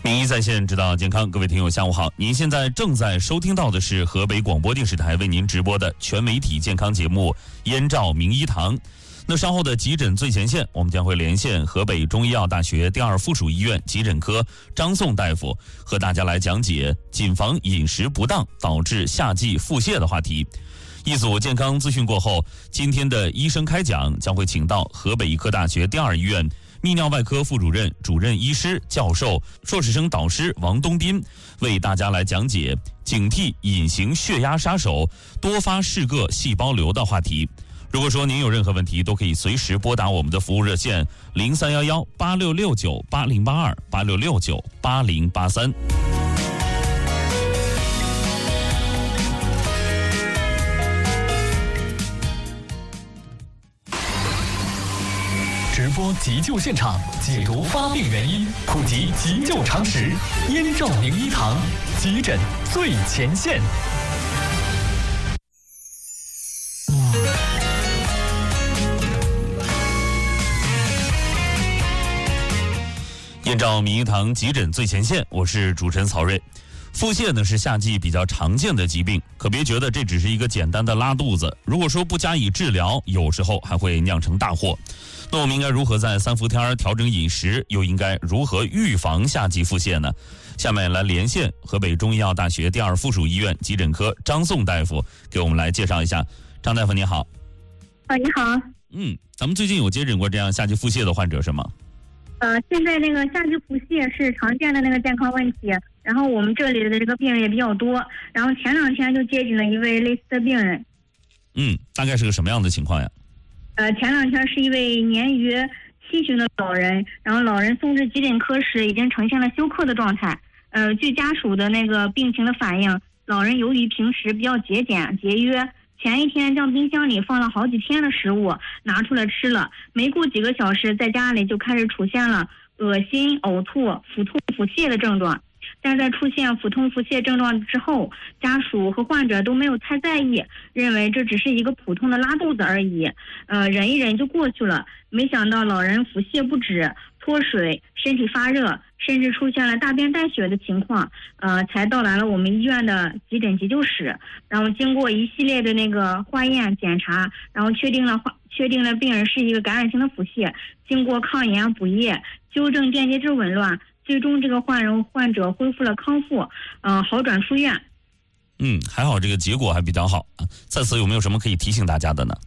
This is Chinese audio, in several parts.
名医在线，指导健康，各位听友下午好。您现在正在收听到的是河北广播电视台为您直播的全媒体健康节目《燕赵名医堂》。那稍后的急诊最前线，我们将会连线河北中医药大学第二附属医院急诊科张颂大夫，和大家来讲解谨防饮食不当导致夏季腹泻的话题。一组健康资讯过后，今天的医生开讲将会请到河北医科大学第二医院泌尿外科副主任、主任医师、教授、硕士生导师王东斌，为大家来讲解警惕隐形血压杀手多发氏铬细胞瘤的话题。如果说您有任何问题，都可以随时拨打我们的服务热线03118669808286698083。 直播急救现场，解读发病原因，普及急救常识。燕赵名医堂，急诊最前线。 燕赵名医堂急诊最前线，我是主持人曹睿。腹泻呢是夏季比较常见的疾病，可别觉得这只是一个简单的拉肚子，如果说不加以治疗，有时候还会酿成大祸。那我们应该如何在3伏天调整饮食，又应该如何预防夏季腹泻呢？下面来连线河北中医药大学第二附属医院急诊科张颂大夫，给我们来介绍一下。张大夫你好。 你好。 咱们最近有接诊过这样夏季腹泻的患者是吗？ 现在那个夏季腹泻是常见的那个健康问题，然后我们这里的这个病人也比较多，然后前2天就接诊了一位类似的病人。 大概是个什么样的情况呀？ 前2天是一位年逾70的老人，然后老人送至急诊科时已经呈现了休克的状态。据家属的那个病情的反映，老人由于平时比较节俭节约，前一天将冰箱里放了好几天的食物拿出来吃了，没过几个小时在家里就开始出现了恶心、呕吐、腹痛、腹泻的症状。但在出现腹痛、腹泻症状之后，家属和患者都没有太在意，认为这只是一个普通的拉肚子而已，忍一忍就过去了。没想到老人腹泻不止，脱水、身体发热，甚至出现了大便带血的情况，才到来了我们医院的急诊急救室。然后经过一系列的那个化验检查，然后确定了病人是一个感染性的腹泻，经过抗炎补液、纠正电解质紊乱，最终这个患者恢复了康复，好转出院。 还好这个结果还比较好。在此有没有什么可以提醒大家的呢？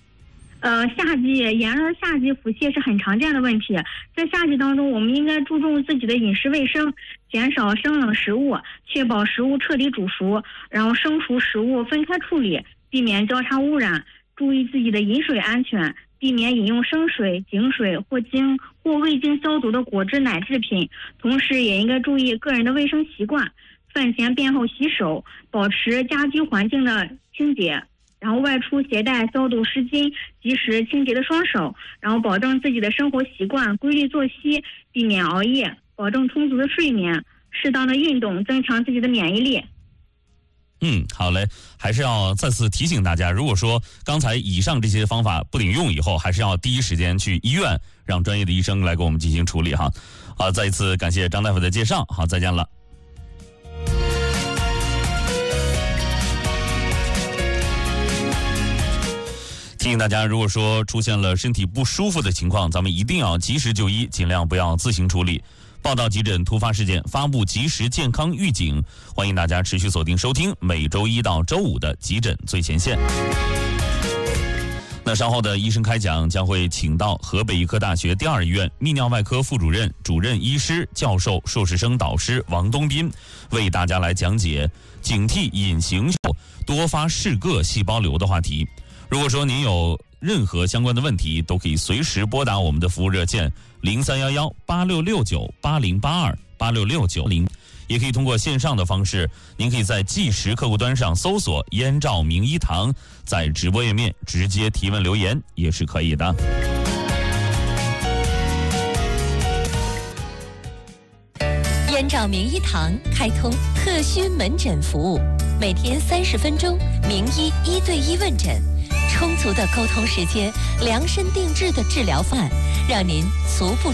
炎热的夏季腹泻是很常见的问题，在夏季当中我们应该注重自己的饮食卫生，减少生冷食物，确保食物彻底煮熟，然后生熟食物分开处理，避免交叉污染，注意自己的饮水安全，避免饮用生水、井水或未经消毒的果汁奶制品，同时也应该注意个人的卫生习惯，饭前便后洗手，保持家居环境的清洁，然后外出携带消毒湿巾，及时清洁的双手，然后保证自己的生活习惯，规律作息，避免熬夜，保证充足的睡眠，适当的运动，增强自己的免疫力。 好嘞，还是要再次提醒大家，如果说刚才以上这些方法不顶用以后，还是要第一时间去医院，让专业的医生来给我们进行处理哈。好，再一次感谢张大夫的介绍，好，再见了。提醒大家，如果说出现了身体不舒服的情况，咱们一定要及时就医，尽量不要自行处理。报道急诊突发事件，发布及时健康预警，欢迎大家持续锁定收听每周1到周5的急诊最前线。那稍后的医生开讲将会请到河北医科大学第二医院泌尿外科副主任、主任医师、教授、硕士生导师王东斌，为大家来讲解警惕隐形多发氏铬细胞瘤的话题。如果说您有任何相关的问题，都可以随时拨打我们的服务热线031186698082866980，也可以通过线上的方式，您可以在即时客户端上搜索燕赵名医堂，在直播页面直接提问留言也是可以的。 燕赵名医堂开通特需门诊服务，每天30分钟，名医1对1问诊，充足的沟通时间，量身定制的治疗方案，让您足不